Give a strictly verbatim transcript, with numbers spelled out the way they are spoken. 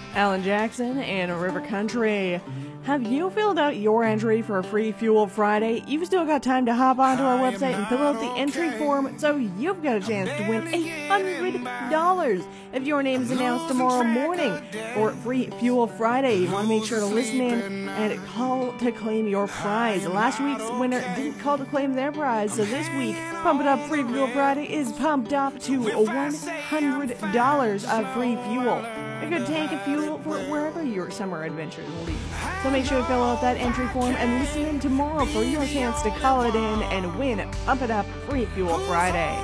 Alan Jackson and River Country. Have you filled out your entry for a free Fuel Friday? You've still got time to hop onto our website and fill out the entry form so you've got a chance to win one hundred dollars if your name is announced tomorrow morning for free Fuel Friday. You want to make sure to listen in and call to claim your prize. Last week's winner didn't call to claim their prize, so this week, Pump It Up Free Fuel Friday is pumped up to one hundred dollars of free fuel. A good tank of fuel for wherever your summer adventures will lead. So make sure to fill out that entry form and listen in tomorrow for your chance to call it in and win Pump It Up Free Fuel Friday.